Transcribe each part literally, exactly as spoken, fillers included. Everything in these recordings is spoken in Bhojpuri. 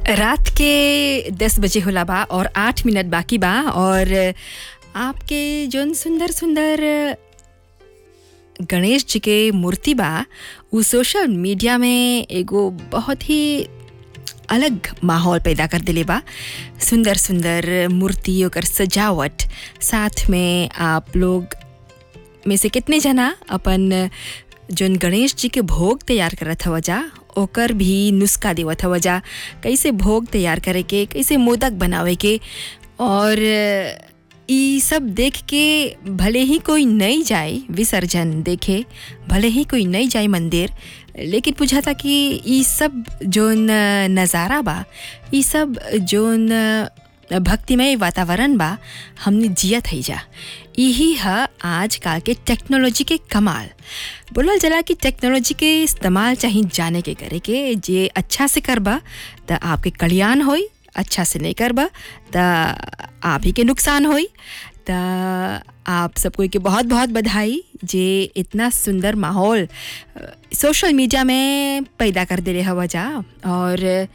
रात के दस बजे होला बा और आठ मिनट बाकी बा और आपके जोन सुंदर सुंदर गणेश जी के मूर्ति बा उ सोशल मीडिया में एगो बहुत ही अलग माहौल पैदा कर दिले बा। सुंदर सुंदर मूर्ति ओकर सजावट, साथ में आप लोग में से कितने जना अपन जोन गणेश जी के भोग तैयार करत हवा जा ओकर भी नुस्खा देवत हवा जा, कैसे भोग तैयार करे के, कैसे मोदक बनावे के। और ई सब देख के भले ही कोई नहीं जाए विसर्जन देखे, भले ही कोई नहीं जाए मंदिर, लेकिन पूछा कि ई सब जोन नज़ारा बा, ई सब जोन भक्तिमय वातावरण बा, हमने जियत है जा। यही है आजकल के टेक्नोलॉजी के कमाल। बोलल जला कि टेक्नोलॉजी के इस्तेमाल चाहिए जाने के करे के, जे अच्छा से करबा तो आपके कल्याण होई, अच्छा से नहीं करबा तो आप ही के नुकसान होई। तो आप सबको के बहुत बहुत बधाई जे इतना सुंदर माहौल सोशल मीडिया में पैदा कर दे रहे हवा जा। और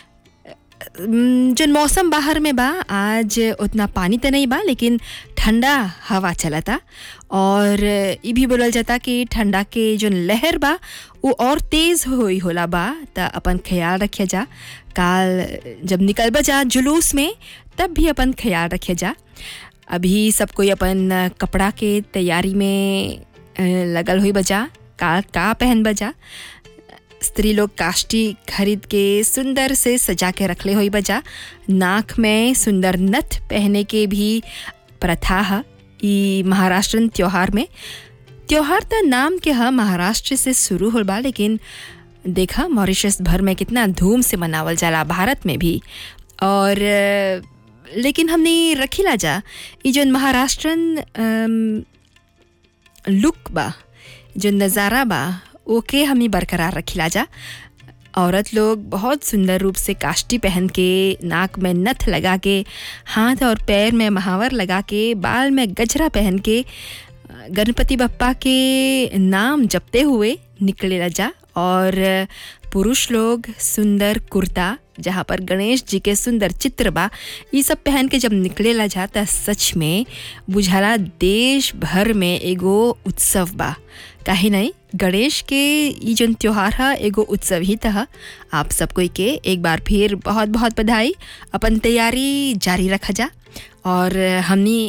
जो मौसम बाहर में बा आज उतना पानी तो नहीं बा, लेकिन ठंडा हवा चलता और ये भी बोलल जाता कि ठंडा के जो लहर बा वो और तेज़ होई होला बा। तो अपन ख्याल रखिए जा, काल जब निकल जा जुलूस में तब भी अपन ख्याल रखिए जा। अभी सब कोई अपन कपड़ा के तैयारी में लगल हुई बजा, का का पहन बजा। स्त्री लोग काष्टी खरीद के सुंदर से सजा के रखले हुई बजा। नाक में सुंदर नथ पहने के भी प्रथा है ई महाराष्ट्रन त्योहार में। त्योहार तो नाम के है महाराष्ट्र से शुरू होल बा, लेकिन देखा मॉरिशस भर में कितना धूम से मनावल जाला, भारत में भी। और लेकिन हमने रखिला जा ई जो महाराष्ट्रन लुक बा, जो नज़ारा बा ओके हमें बरकरार रखिला जा। औरत लोग बहुत सुंदर रूप से काष्टी पहन के, नाक में नथ लगा के, हाथ और पैर में महावर लगा के, बाल में गजरा पहन के गणपति बप्पा के नाम जपते हुए निकले जा। और पुरुष लोग सुंदर कुर्ता जहाँ पर गणेश जी के सुंदर चित्र बा, ये सब पहन के जब निकले ला जाता सच में बुझाला देश भर में एगो उत्सव बा। काहे नहीं, गणेश के ये जो त्योहार है एगो उत्सव ही था। आप सबको के एक बार फिर बहुत बहुत बधाई। अपन तैयारी जारी रखा जा और हमनी